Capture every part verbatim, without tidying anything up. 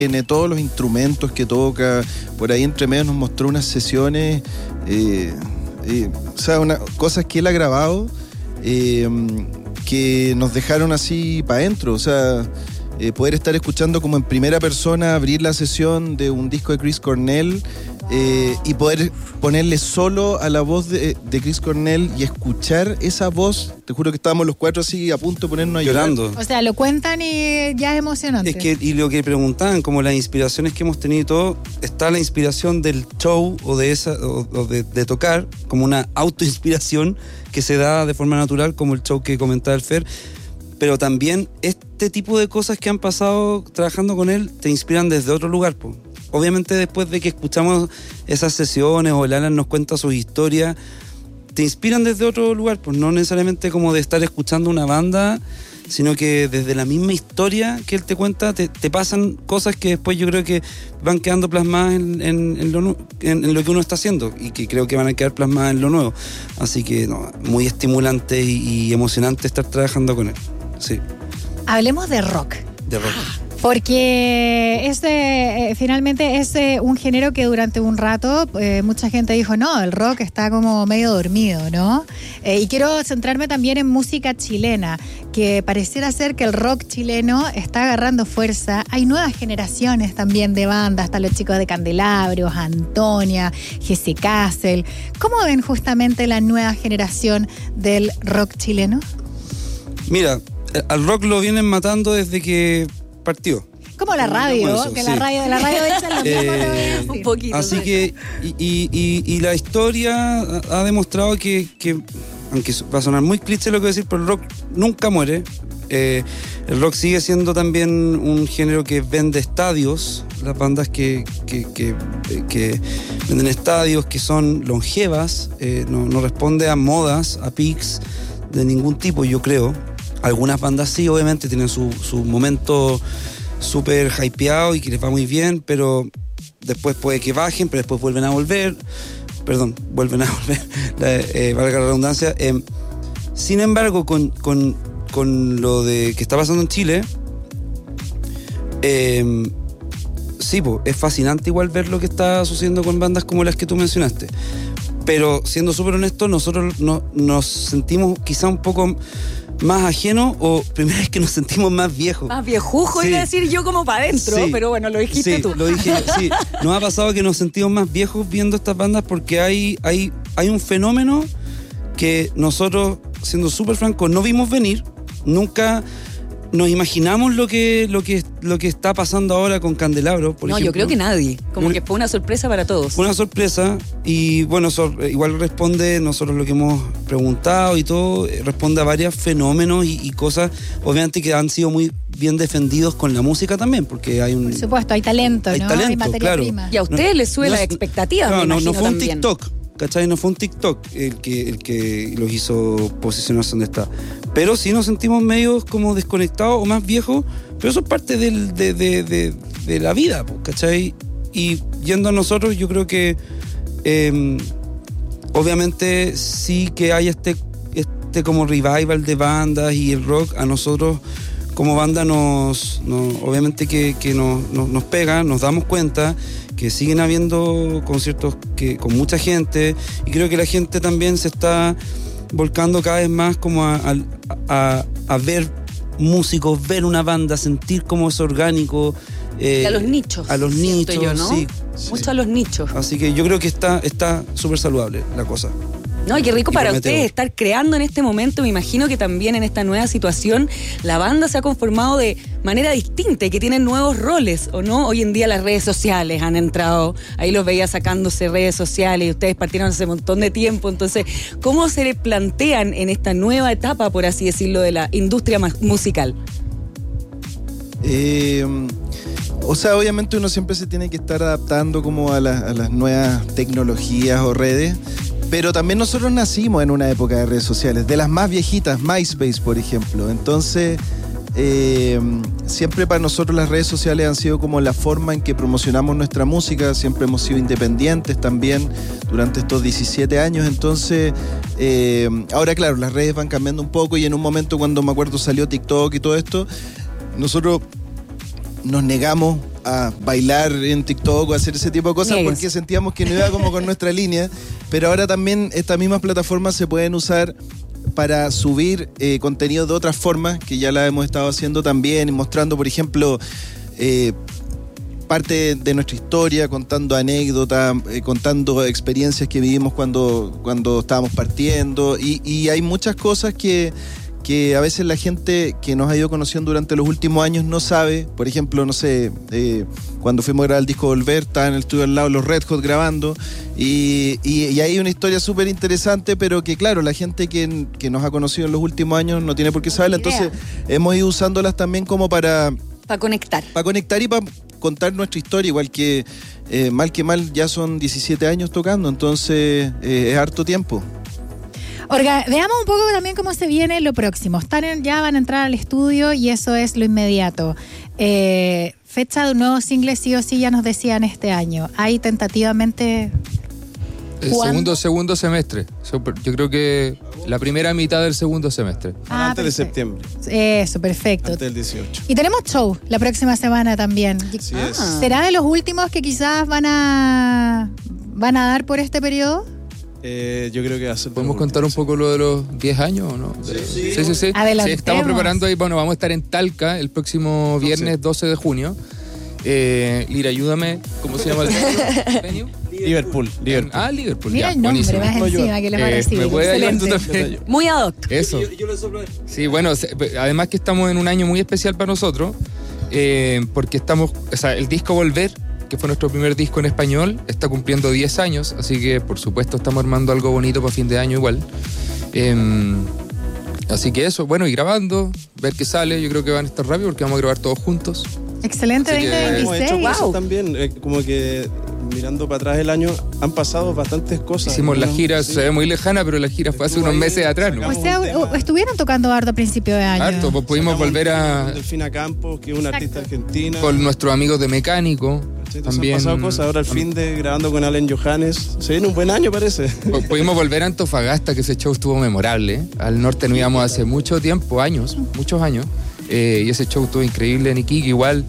tiene, todos los instrumentos que toca. Por ahí entre medio nos mostró unas sesiones, eh, eh, o sea, una, cosas que él ha grabado eh, que nos dejaron así para adentro. O sea, eh, poder estar escuchando como en primera persona, abrir la sesión de un disco de Chris Cornell eh, y poder ponerle solo a la voz de, de Chris Cornell y escuchar esa voz. Te juro que estábamos los cuatro así a punto de ponernos a llorar. Llorando. O sea, lo cuentan y ya es emocionante. Es que, y lo que preguntaban, como las inspiraciones que hemos tenido y todo, está la inspiración del show o de esa o, o de, de tocar, como una autoinspiración que se da de forma natural, como el show que comentaba el Fer. Pero también este tipo de cosas que han pasado trabajando con él te inspiran desde otro lugar, po. Obviamente después de que escuchamos esas sesiones o el Alan nos cuenta sus historias, te inspiran desde otro lugar, pues no necesariamente como de estar escuchando una banda, sino que desde la misma historia que él te cuenta te, te pasan cosas que después yo creo que van quedando plasmadas en, en, en, lo, en, en lo que uno está haciendo y que creo que van a quedar plasmadas en lo nuevo. Así que no, muy estimulante y, y emocionante estar trabajando con él. Sí. Hablemos de rock. De rock. Porque es de, eh, finalmente es eh, un género que durante un rato eh, mucha gente dijo, no, el rock está como medio dormido, ¿no? Eh, y quiero centrarme también en música chilena, que pareciera ser que el rock chileno está agarrando fuerza. Hay nuevas generaciones también de bandas, hasta los chicos de Candelabros, Antonia, Jesse Castle. ¿Cómo ven justamente la nueva generación del rock chileno? Mira, al rock lo vienen matando desde que partió. Como la radio, eso, que sí. la radio, la radio de hecho es lo mismo, Eh, lo un poquito. Así que, y, y, y, y la historia ha demostrado que, que, aunque va a sonar muy cliché lo que voy a decir, pero el rock nunca muere. Eh, el rock sigue siendo también un género que vende estadios, las bandas que, que, que, que venden estadios, que son longevas, eh, no, no responde a modas, a pics de ningún tipo, yo creo. Algunas bandas sí, obviamente, tienen su, su momento súper hypeado y que les va muy bien, pero después puede que bajen, pero después vuelven a volver. Perdón, vuelven a volver, la, eh, valga la redundancia. Eh, sin embargo, con, con, con lo de que está pasando en Chile, eh, sí, po, es fascinante igual ver lo que está sucediendo con bandas como las que tú mencionaste. Pero siendo súper honestos, nosotros no, nos sentimos quizá un poco más ajenos, o primero es que nos sentimos más viejos. Más viejujo, Sí. iba a decir yo como para adentro, Sí. pero bueno, lo dijiste Sí, tú. lo dije, sí. Nos ha pasado que nos sentimos más viejos viendo estas bandas porque hay, hay, hay un fenómeno que nosotros, siendo súper francos, no vimos venir. Nunca nos imaginamos lo que, lo que, lo que está pasando ahora con Candelabro, por no, ejemplo. yo creo que nadie. Como Un- que fue una sorpresa para todos. Fue una sorpresa y bueno, so, igual responde nosotros lo que hemos preguntado y todo, eh, responde a varios fenómenos y, y cosas, obviamente que han sido muy bien defendidos con la música también, porque hay un... Por supuesto, hay talento, Hay ¿no? talento, hay materia claro. prima. Y a ustedes les sube No la es- expectativa, No, me no, imagino no fue un también. TikTok, ¿cachai? No fue un TikTok el que, el que los hizo posicionarse donde está. Pero sí nos sentimos medios como desconectados o más viejos, pero eso es parte del, de, de, de, de la vida, ¿cachai? Y yendo a nosotros, yo creo que eh, obviamente sí que hay este, este como revival de bandas y el rock a nosotros como banda nos, nos obviamente que, que nos, nos, nos pega, nos damos cuenta que siguen habiendo conciertos que, con mucha gente, y creo que la gente también se está volcando cada vez más como a, a, a, a ver músicos, ver una banda, sentir cómo es orgánico. Eh, Y a los nichos. A los siento nichos, yo, ¿no? sí. Mucho a los nichos. Así que yo creo que está está súper saludable la cosa. No, y qué rico Y para prometedor. ustedes estar creando en este momento. Me imagino que también en esta nueva situación la banda se ha conformado de manera distinta y que tienen nuevos roles, ¿o no? Hoy en día las redes sociales han entrado, ahí los veía sacándose redes sociales y ustedes partieron hace un montón de tiempo. Entonces, ¿cómo se le plantean en esta nueva etapa, por así decirlo, de la industria ma- musical? Eh, o sea, obviamente uno siempre se tiene que estar adaptando como a, la- a las nuevas tecnologías o redes, pero también nosotros nacimos en una época de redes sociales, de las más viejitas, MySpace, por ejemplo. Entonces, eh, siempre para nosotros las redes sociales han sido como la forma en que promocionamos nuestra música. Siempre hemos sido independientes también durante estos diecisiete años. Entonces, eh, ahora claro, las redes van cambiando un poco, y en un momento cuando me acuerdo salió TikTok y todo esto, nosotros nos negamos a bailar en TikTok o hacer ese tipo de cosas Niegues. porque sentíamos que no iba como con nuestra línea, pero ahora también estas mismas plataformas se pueden usar para subir eh, contenido de otras formas que ya la hemos estado haciendo también y mostrando, por ejemplo, eh, parte de nuestra historia, contando anécdotas, eh, contando experiencias que vivimos cuando, cuando estábamos partiendo y, y hay muchas cosas que que a veces la gente que nos ha ido conociendo durante los últimos años no sabe. Por ejemplo, no sé, eh, cuando fuimos a grabar el disco Volver, estaban en el estudio al lado los Red Hot grabando y, y, y hay una historia súper interesante, pero que claro, la gente que, que nos ha conocido en los últimos años no tiene por qué saberla, entonces hemos ido usándolas también como para... Para conectar. Para conectar y para contar nuestra historia, igual que eh, mal que mal ya son diecisiete años tocando, entonces eh, es harto tiempo. Orga, veamos un poco también cómo se viene lo próximo. Están en- ya van a entrar al estudio y eso es lo inmediato. Eh, fecha de un nuevo single sí o sí ya nos decían este año. Hay tentativamente... El ¿Cuándo? segundo, segundo semestre. Super- Yo creo que la primera mitad del segundo semestre. Ah, antes de perfecto. septiembre, Eso, perfecto. antes del dieciocho. Y tenemos show la próxima semana también. Así Ah. es. ¿Será de los últimos que quizás van a van a dar por este periodo? Eh, yo creo que va a ser... ¿Podemos contar un poco lo de los diez años o no? Sí, sí, sí. sí. Adelantemos. Estamos preparando ahí, bueno, vamos a estar en Talca el próximo viernes doce de junio. Eh, Lira, ayúdame, ¿cómo se llama el venue? Liverpool, Liverpool. Ah, Liverpool. Mira ya, el nombre buenísimo. más encima que les va a Eh, recibir. ¿me puede ayudar tú Excelente. también? Muy ad hoc. Eso. Sí, bueno, se- además que estamos en un año muy especial para nosotros, eh, porque estamos, o sea, el disco Volver, que fue nuestro primer disco en español, está cumpliendo diez años, así que por supuesto estamos armando algo bonito para fin de año igual. Eh, así que eso, bueno, y grabando, ver qué sale, yo creo que van a estar rápido porque vamos a grabar todos juntos. Excelente Así que- Hemos hecho veinte veintiséis. cosas también, eh, como que mirando para atrás el año, han pasado bastantes cosas. Hicimos la ¿no? gira, Sí. se ve muy lejana, pero la gira fue hace Estuvo unos ahí, meses atrás, ¿no? O sacamos sea, un tema. o- estuvieron tocando harto a principio de año. Harto, pues pudimos Sacamos volver a Delfina Campos, que es una Exacto. artista argentina. con nuestros amigos de Mecánico. Entonces También han pasado cosas. Ahora al fin de grabando con Allen Johannes. Se viene un buen año, parece. Pu- Pudimos volver a Antofagasta, que ese show estuvo memorable. ¿eh? Al norte no íbamos hace mucho tiempo, años, muchos años. Eh, y ese show estuvo increíble en Iquique igual.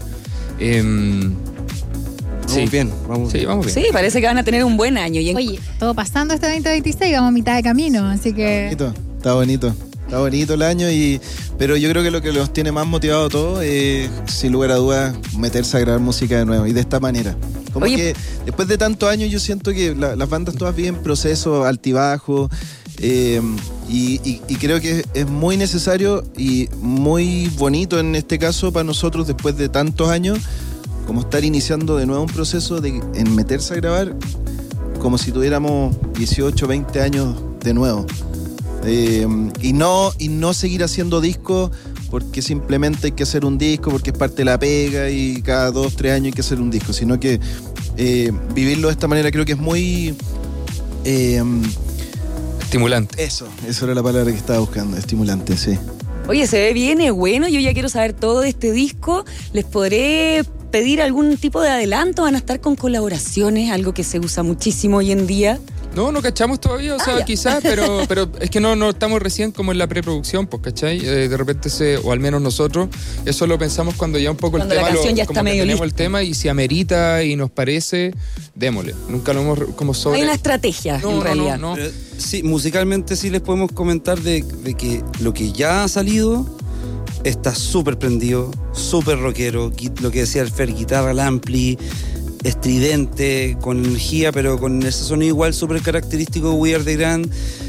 Em, Vamos bien, vamos sí, bien. vamos bien. Sí, parece que van a tener un buen año. Y en- Oye, todo pasando este veinte veintiséis, vamos a mitad de camino, así que... Bonito, está bonito. Está bonito el año, y pero yo creo que lo que los tiene más motivado a todos es, sin lugar a dudas, meterse a grabar música de nuevo y de esta manera. Como Oye, que después de tantos años yo siento que la- las bandas todas viven procesos altibajos eh, y, y- y creo que es muy necesario y muy bonito en este caso para nosotros después de tantos años, como estar iniciando de nuevo un proceso de en meterse a grabar como si tuviéramos dieciocho, veinte años de nuevo. Eh, y no y no seguir haciendo discos porque simplemente hay que hacer un disco, porque es parte de la pega y cada dos, tres años hay que hacer un disco, sino que eh, vivirlo de esta manera creo que es muy... eh, Estimulante. eso, eso era la palabra que estaba buscando, estimulante, sí. Oye, se ve bien, es bueno. Yo ya quiero saber todo de este disco. ¿Les podré pedir algún tipo de adelanto? ¿Van a estar con colaboraciones? Algo que se usa muchísimo hoy en día. No, no cachamos todavía, o sea, Ah, ya. quizás, pero, pero es que no, no estamos recién como en la preproducción, pues, ¿cachai? Eh, de repente, se, o al menos nosotros, eso lo pensamos cuando ya un poco Cuando el la tema, canción lo, ya como está que medio tenemos lista. el tema y si amerita y nos parece, démosle. Nunca lo hemos como sobre... Hay una estrategia, No, en no, realidad. no, no. Eh, sí, musicalmente sí les podemos comentar de, de que lo que ya ha salido está súper prendido, súper rockero, gui- lo que decía el Fer, guitarra al ampli, estridente, con energía, pero con ese sonido igual súper característico de We Are The Grand,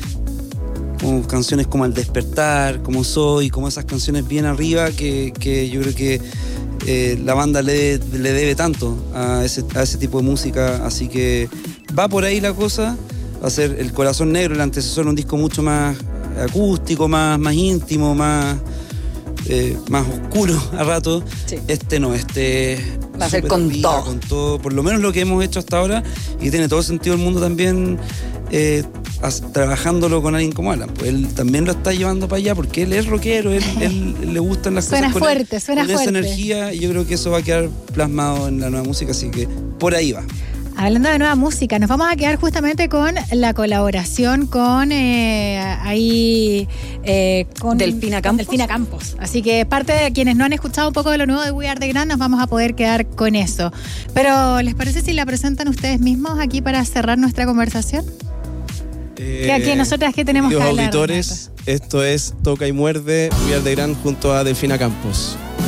como canciones como Al Despertar, como Soy, como esas canciones bien arriba que, que yo creo que eh, la banda le, le debe tanto a ese, a ese tipo de música, así que va por ahí la cosa. Va a ser El Corazón Negro, el antecesor, un disco mucho más acústico, más, más íntimo, más, eh, más oscuro a rato. Sí. Este no, este Va a ser súper con arriba, todo. con todo, por lo menos lo que hemos hecho hasta ahora, y tiene todo el sentido del mundo también eh, as- trabajándolo con alguien como Alan. Pues él también lo está llevando para allá porque él es rockero, él, él- él le gustan las Suena cosas con, fuerte, suena con esa fuerte. energía, y yo creo que eso va a quedar plasmado en la nueva música, así que por ahí va. Hablando de nueva música, nos vamos a quedar justamente con la colaboración con eh, ahí eh, con Delfina con Campos. Delfina Campos. Así que parte de quienes no han escuchado un poco de lo nuevo de We Are The Grand, nos vamos a poder quedar con eso. Pero ¿les parece si la presentan ustedes mismos aquí para cerrar nuestra conversación? Eh, Que aquí nosotras que tenemos que queridos hablar, auditores, esto es Toca y Muerde, We Are The Grand junto a Delfina Campos.